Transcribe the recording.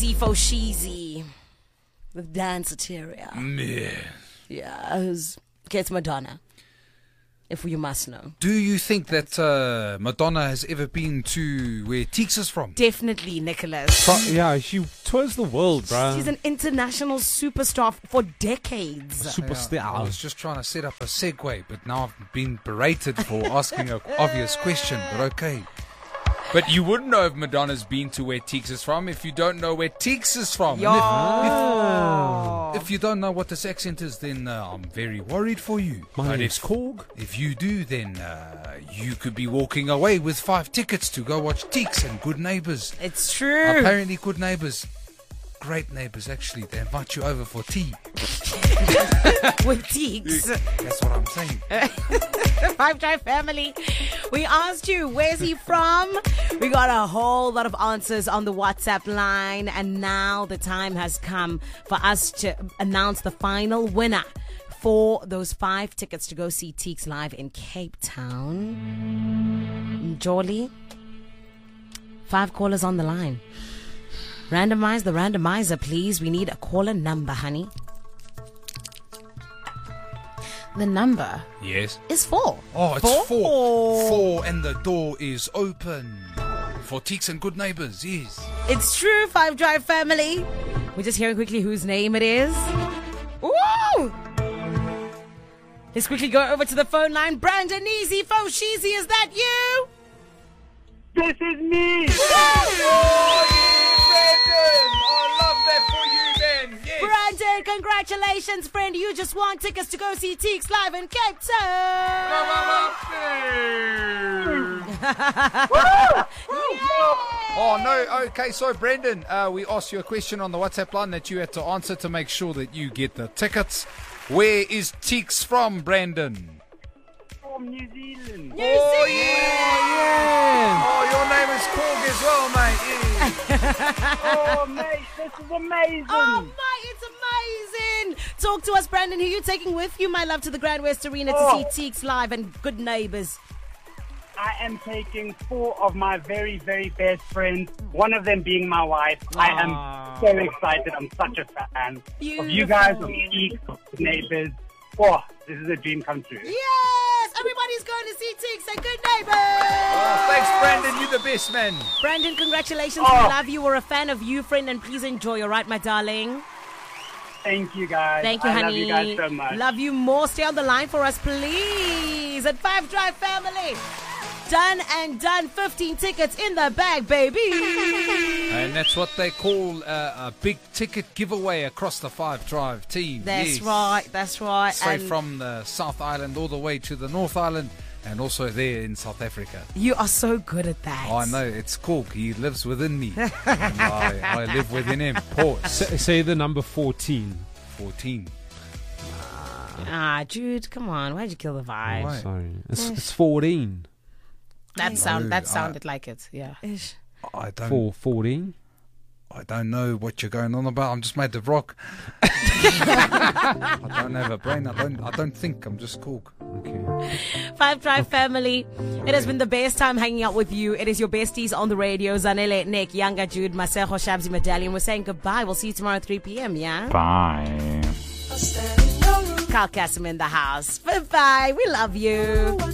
Defo Sheezy with Danceteria. Yeah, okay, it's Madonna. If you must know. Do you think that Madonna has ever been to where Teeks is from? Definitely, Nicholas. Yeah, she tours the world, bro. She's an international superstar for decades. Superstar. I was just trying to set up a segue, but now I've been berated for asking an obvious question, but okay. But you wouldn't know if Madonna's been to where Teeks is from if you don't know where Teeks is from. If you don't know what this accent is, then I'm very worried for you. My name's Korg. If you do, then you could be walking away with 5 tickets to go watch Teeks and Good Neighbours. It's true. Apparently, Good Neighbours, great neighbours, actually. They invite you over for tea. With Teeks. That's what I'm saying. Five Drive family. We asked you, where's he from? We got a whole lot of answers on the WhatsApp line, and now the time has come for us to announce the final winner for those 5 tickets to go see Teeks live in Cape Town. Jolly, 5 callers on the line. Randomize the randomizer, please. We need a caller number, honey. The number Yes. is 4. Oh, it's 4. 4, and the door is open. For Teeks and Good Neighbours, yes. It's true, 5 Drive family. We're just hearing quickly whose name it is. Woo! Let's quickly go over to the phone line. Brandon Easy, Fosheezy, is that you? This is me! Brandon, congratulations, friend. You just won tickets to go see Teeks live in Cape Town. Oh, no. Okay, so Brendan, we asked you a question on the WhatsApp line that you had to answer to make sure that you get the tickets. Where is Teeks from, Brandon? From New Zealand. New Zealand! Oh, your name is Korg as well, mate. Yeah. Oh, mate, this is amazing. Oh, my, it's amazing. Talk to us, Brandon. Who are you taking with you, my love, to the Grand West Arena to see Teeks live and Good Neighbours? I am taking 4 of my very, very best friends, one of them being my wife. I am so excited. I'm such a fan of you guys, of Teeks, of Neighbours. Oh, this is a dream come true. Yes! Everybody's going to see Teeks and Good Neighbours! Oh, thanks, Brandon. You're the best, man. Brandon, congratulations. We love you. We're a fan of you, friend, and please enjoy, all right, my darling? Thank you, guys. Thank you, I honey. love you guys so much. Love you more. Stay on the line for us, please. At 5 Drive family. Done and done. 15 tickets in the bag, baby. And that's what they call a big ticket giveaway across the 5 Drive team. That's Yes. right. That's right. Straight And from the South Island all the way to the North Island, and also there in South Africa. you are so good at that. Oh, I know, it's Korg. He lives within me. And I live within him. Pause. Say the number 14. 14. Jude, come on. Why'd you kill the vibe? Why? Sorry. It's 14. That sounded like it. Yeah. I don't 14. I don't know what you're going on about. I'm just made of rock. I don't have a brain. I don't think. I'm just Korg. Okay. 5 Drive family. It has been the best time hanging out with you. It is your besties on the radio. Zanele, Nick, Yanga, Jude, Masejo, Shabzi, Medallion. We're saying goodbye. We'll see you tomorrow at 3 p.m. Yeah? Bye. Carl Cassim in the house. Bye-bye. We love you.